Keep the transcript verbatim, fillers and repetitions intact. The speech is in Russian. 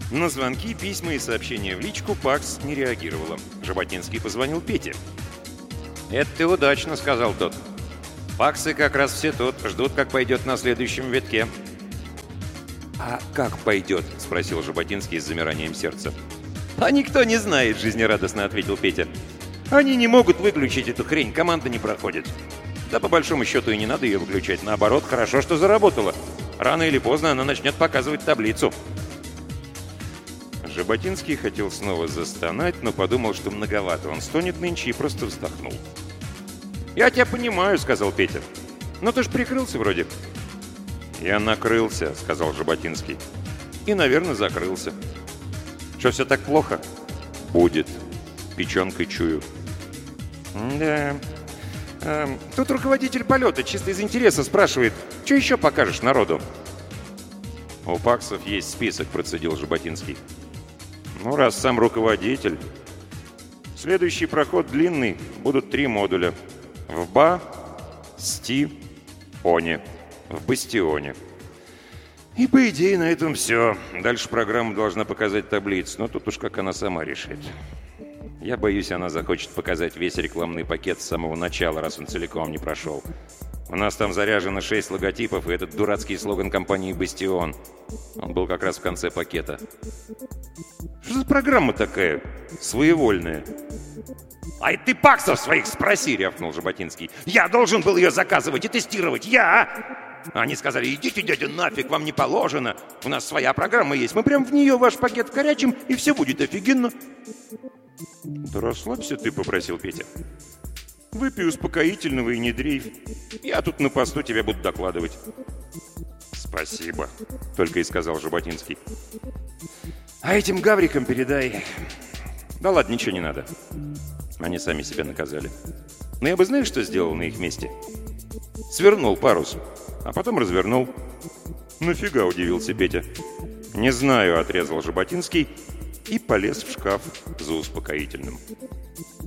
На звонки, письма и сообщения в личку Пакс не реагировала. Жаботинский позвонил Пете. «Это ты удачно», — сказал тот. «Паксы как раз все тут, ждут, как пойдет на следующем витке». «А как пойдет?» — спросил Жаботинский с замиранием сердца. «А никто не знает», — жизнерадостно ответил Петя. «Они не могут выключить эту хрень, команда не проходит. Да по большому счету и не надо ее выключать. Наоборот, хорошо, что заработала. Рано или поздно она начнет показывать таблицу». Жаботинский хотел снова застонать, но подумал, что многовато он стонет нынче, и просто вздохнул. «Я тебя понимаю», — сказал Петя. «Но ты ж прикрылся вроде». «Я накрылся», — сказал Жаботинский. «И, наверное, закрылся». «Что, все так плохо?» «Будет. Печенкой чую». «Да. Эм, тут руководитель полета чисто из интереса спрашивает, что еще покажешь народу?» «У Паксов есть список», — процедил Жаботинский. «Ну, раз сам руководитель. Следующий проход длинный. Будут три модуля. В Ба, Сти, Оне. В Бастионе. И, по идее, на этом все. Дальше программа должна показать таблицу, но тут уж как она сама решит. Я боюсь, она захочет показать весь рекламный пакет с самого начала, раз он целиком не прошел. У нас там заряжено шесть логотипов и этот дурацкий слоган компании «Бастион». Он был как раз в конце пакета. Что за программа такая? Своевольная. «Ай ты Паксов своих спроси!» — рявкнул Жаботинский. «Я должен был ее заказывать и тестировать! Я!» Они сказали: «Идите, дядя, нафиг, вам не положено. У нас своя программа есть. Мы прям в нее ваш пакет корячим, и все будет офигенно». «Да расслабься ты», — попросил Петя. «Выпей успокоительного и не дрейф. Я тут на посту тебя буду докладывать». «Спасибо», — только и сказал Жаботинский. «А этим гаврикам передай...» «Да ладно, ничего не надо. Они сами себя наказали. Но я бы, знаешь, что сделал на их месте? Свернул парус, а потом развернул». «Нафига?» — удивился Петя. «Не знаю», — отрезал Жаботинский и полез в шкаф за успокоительным.